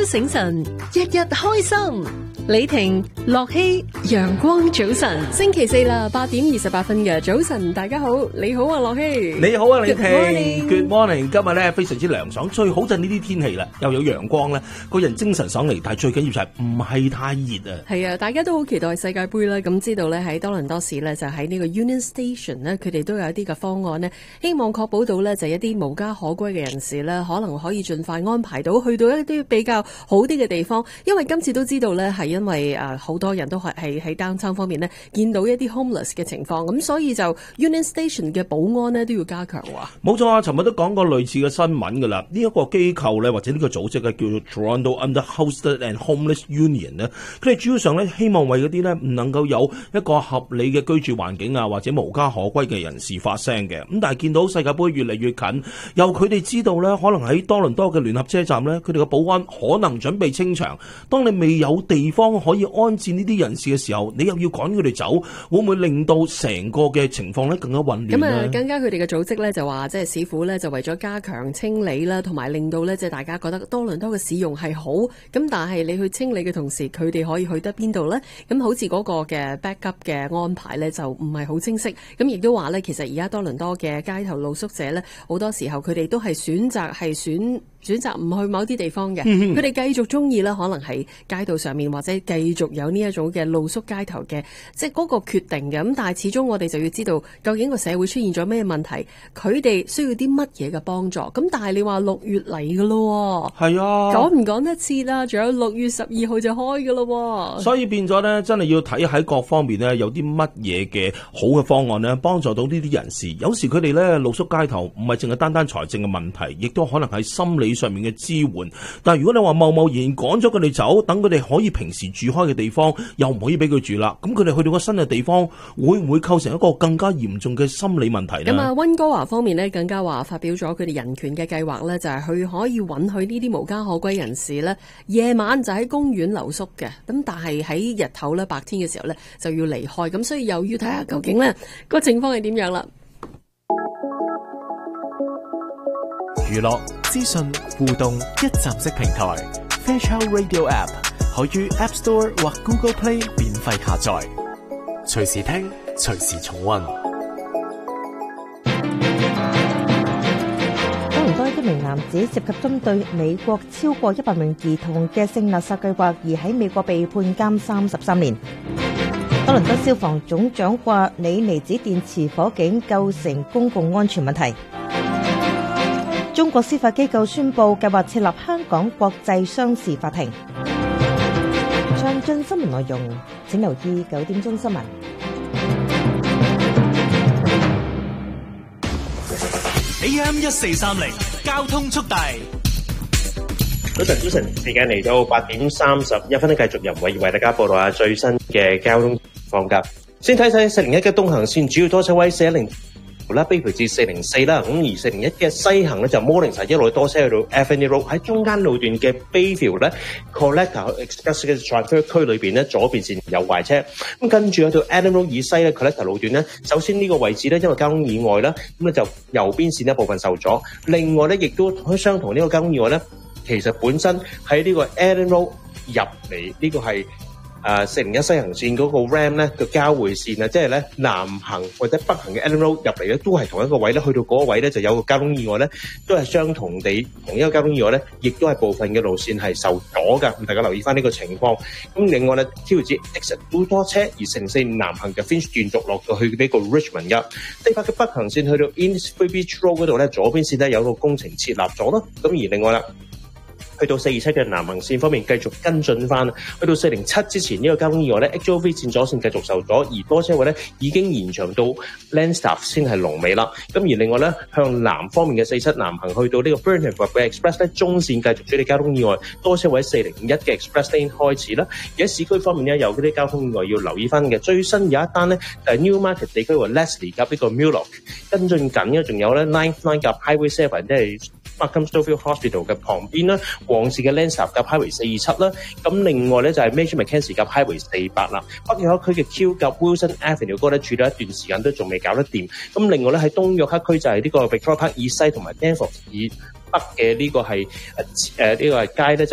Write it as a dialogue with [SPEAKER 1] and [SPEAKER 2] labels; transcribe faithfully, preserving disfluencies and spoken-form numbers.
[SPEAKER 1] 醒神，日日開心。李婷、樂希，陽光早晨，星期四啦，八點二十八分嘅早晨，大家好，你好啊，樂希，
[SPEAKER 2] 你好啊，李婷
[SPEAKER 1] Good morning，
[SPEAKER 2] Good morning， 今日咧非常之涼爽，最好就係呢啲天氣啦，又有陽光咧，個人精神爽利，但係最緊要就係唔係太熱啊。
[SPEAKER 1] 係啊，大家都好期待世界盃啦，咁知道咧喺多倫多市咧就喺呢個 Union Station 咧，佢哋都有一啲嘅方案呢，希望確保到咧就一啲無家可歸嘅人士咧，可能可以盡快安排到去到一啲比較好啲嘅地方，因為今次都知道咧係因為誒好多人都係係喺 downtown 方面呢見到一啲 homeless 嘅情況，咁所以就 Union Station 嘅保安呢都要加強喎。
[SPEAKER 2] 冇錯啊，尋日都講過類似嘅新聞噶啦。呢、這、一個機構咧或者呢個組織咧叫做 Toronto Underhoused and Homeless Union 咧，佢哋主要上咧希望為嗰啲咧唔能夠有一個合理嘅居住環境啊或者無家可歸嘅人士發聲嘅。咁但係見到世界盃越嚟越近，由佢哋知道咧可能喺多倫多嘅聯合車站咧，佢哋嘅保安可能準備清場。當你未有地方可以安置呢啲人士嘅時候，你又要趕佢哋走，會唔會令到成個嘅情況咧更加混亂呢？
[SPEAKER 1] 咁啊，更加佢哋嘅組織咧就話，即係市府咧就為咗加強清理啦，同埋令到咧即係大家覺得多倫多嘅市容係好。咁但係你去清理嘅同時，佢哋可以去得邊度咧？咁好似嗰個嘅 backup 嘅安排咧就唔係好清晰。咁亦都話咧，其實而家多倫多嘅街頭露宿者咧，好多時候佢哋都係選擇係選選擇唔去某啲地方嘅。佢哋繼續中意啦，可能喺街道上面或者繼續有呢一種嘅露宿街頭嘅，即係嗰個決定嘅。咁但係始終我哋就要知道究竟個社會出現咗咩問題，佢哋需要啲乜嘢嘅幫助。咁但係你話六月嚟噶咯，
[SPEAKER 2] 係啊，
[SPEAKER 1] 趕唔趕得切啦？仲有六月十二號就開噶咯，
[SPEAKER 2] 所以變咗咧，真係要睇喺各方面咧，有啲乜嘢嘅好嘅方案咧，幫助到呢啲人士。有時佢哋咧露宿街頭，唔係淨係單單財政嘅問題，亦都可能係心理上面嘅支援。但係如果你話貿貿然趕咗佢哋走，等佢哋可以平時住開嘅地方，又唔可以俾佢住啦，咁佢哋去到個新嘅地方，會唔會構成一個更加嚴重嘅心理問題呢？
[SPEAKER 1] 咁啊，溫哥華方面呢，更加話發表咗佢哋人權嘅計劃呢，就係佢可以允許呢啲無家可歸人士呢，夜晚就喺公園留宿嘅。咁但係喺日頭呢，白天嘅時候呢，就要離開。咁所以又要睇下究竟呢個情況係點樣啦。
[SPEAKER 3] 娛樂、資訊、互動一站式平台 Fairchild Radio App 可於 App Store 或 Google Play 免費下載，隨時聽，隨時重溫。
[SPEAKER 4] 多倫多一名男子涉及針對美國超過一百名兒童嘅性勒索計劃，而喺美國被判監三十三年。多倫多消防總長話，鋰離子電池火警構成公共安全問題。中國司法機構宣布計劃設立香港國際商事法庭。詳盡新聞內容，請留意九點鐘新聞。
[SPEAKER 5] A M 一四三零交通速遞。
[SPEAKER 6] 早晨，早晨，時間嚟到八點三十一分，繼續由偉為大家報道下最新嘅交通情況㗎。先睇睇四零一嘅東行線主要多車位四一零啦，卑培至四零四啦，咁而四零一嘅西行咧就 Morningside 一路多車去到 Avenue Road， 喺中間路段嘅 Bayview 咧 Collector Express 嘅 Transfer 區裏邊咧左邊線有壞車，咁跟住去到 Adam Road 以西咧 Collector 路段咧，首先呢個位置咧因為交通意外啦，咁咧就右邊線一部分受阻，另外咧亦都相同呢個交通意外咧，其實本身喺呢個 Adam Road 入嚟呢個係。誒四零一西行線嗰個 Ram 咧個交匯線啊，即係咧南行或者北行嘅 Adam Road 入嚟咧，都係同一個位咧，去到嗰個位咧就有個交通意外咧，都係相同地同一個交通意外咧，亦都係部分嘅路線係受阻㗎，咁大家留意翻呢個情況。咁另外咧，挑戰 exit 都多車，而四零四南行嘅 Finch 段續落到去呢個 Richmond 㗎，四百嘅北行線去到 Innisfree Beach Road 嗰度咧，左邊線咧有個工程設立咗啦，咁而另外啦。去到四二七嘅南行線方面繼續跟進翻，去到四零七之前呢個交通意外咧 ，H O V 線左線繼續受阻，而多車位咧已經延長到 Landstaff 先係龍尾啦。咁而另外咧向南方面嘅四七南行去到呢個 Burnham 或者 Express 咧中線繼續處理交通意外，多車位四零一嘅 Express Lane 開始啦。而喺市區方面咧有嗰啲交通意外要留意翻嘅，最新有一單咧就係 Newmarket 地區和 Leslie 夾呢個 Mulock 跟進緊嘅，仲有咧 Ninth Line 夾 Highway Seven 即係 Markham Stouffville Hospital 嘅旁邊啦。旺市嘅 Landstaff 夾 Highway 四二七啦，咁另外咧就係 Major Mackenzie 夾 Highway 四百啦，北約克區嘅 Q 夾 Wilson Avenue 嗰咧處理一段時間都仲未搞得掂，咁另外咧喺東約克區就係呢個 Victoria Park 以西同埋 Danforth 以北嘅呢個係誒誒呢個係街咧。